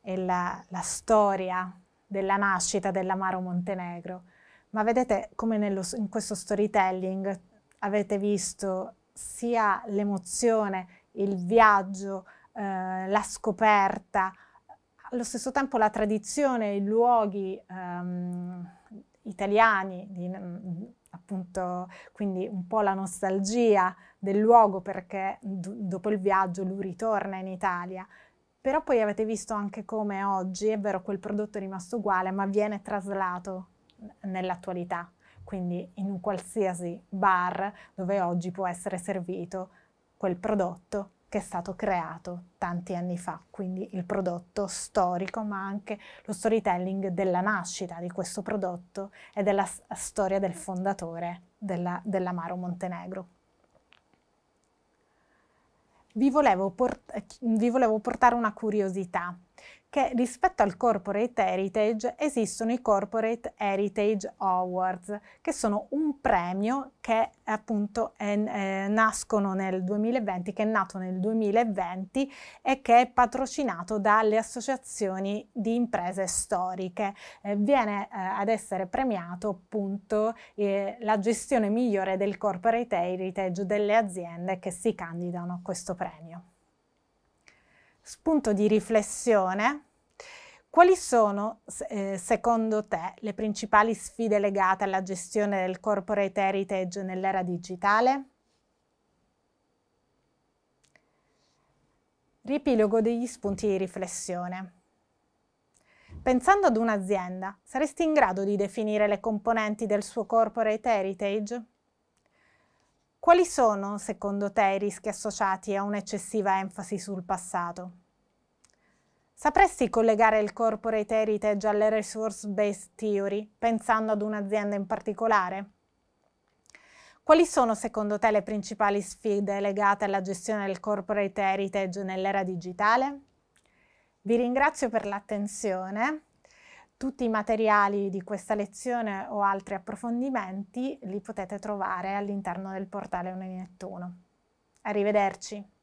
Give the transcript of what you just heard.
e la storia della nascita dell'Amaro Montenegro, ma vedete come in questo storytelling avete visto sia l'emozione, il viaggio, la scoperta, allo stesso tempo la tradizione, i luoghi italiani, appunto, quindi un po' la nostalgia del luogo perché dopo il viaggio lui ritorna in Italia. Però poi avete visto anche come oggi, è vero, quel prodotto è rimasto uguale, ma viene traslato nell'attualità, quindi in un qualsiasi bar dove oggi può essere servito quel prodotto che è stato creato tanti anni fa, quindi il prodotto storico, ma anche lo storytelling della nascita di questo prodotto e della storia del fondatore dell'Amaro Montenegro. Vi volevo portare una curiosità, che rispetto al Corporate Heritage esistono i Corporate Heritage Awards, che sono un premio che appunto nascono nel 2020, che è nato nel 2020 e che è patrocinato dalle associazioni di imprese storiche. Viene ad essere premiato appunto la gestione migliore del Corporate Heritage delle aziende che si candidano a questo premio. Spunto di riflessione: quali sono secondo te le principali sfide legate alla gestione del corporate heritage nell'era digitale? Riepilogo degli spunti di riflessione. Pensando ad un'azienda, saresti in grado di definire le componenti del suo corporate heritage? Quali sono, secondo te, i rischi associati a un'eccessiva enfasi sul passato? Sapresti collegare il corporate heritage alle resource-based theory, pensando ad un'azienda in particolare? Quali sono, secondo te, le principali sfide legate alla gestione del corporate heritage nell'era digitale? Vi ringrazio per l'attenzione. Tutti i materiali di questa lezione o altri approfondimenti li potete trovare all'interno del portale Uninettuno. Arrivederci.